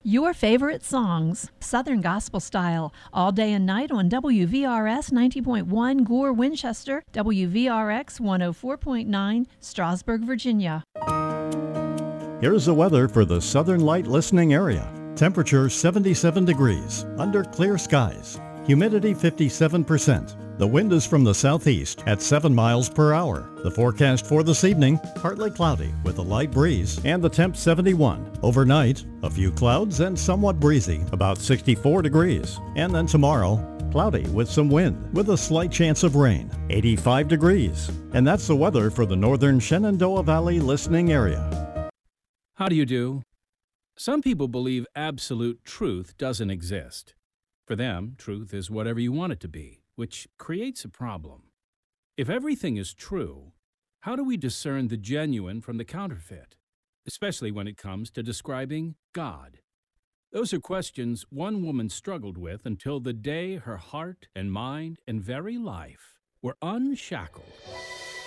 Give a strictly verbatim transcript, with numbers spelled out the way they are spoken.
Your favorite songs, Southern Gospel Style, all day and night on W V R S ninety point one Gore, Winchester, W V R X one oh four point nine, Strasburg, Virginia. Here's the weather for the Southern Light listening area. Temperature seventy-seven degrees, under clear skies. Humidity fifty-seven percent. The wind is from the southeast at seven miles per hour. The forecast for this evening, partly cloudy with a light breeze and the temp seventy-one. Overnight, a few clouds and somewhat breezy, about sixty-four degrees. And then tomorrow, cloudy with some wind with a slight chance of rain, eighty-five degrees. And that's the weather for the northern Shenandoah Valley listening area. How do you do? Some people believe absolute truth doesn't exist. For them, truth is whatever you want it to be, which creates a problem. If everything is true, how do we discern the genuine from the counterfeit, especially when it comes to describing God? Those are questions one woman struggled with until the day her heart and mind and very life were unshackled.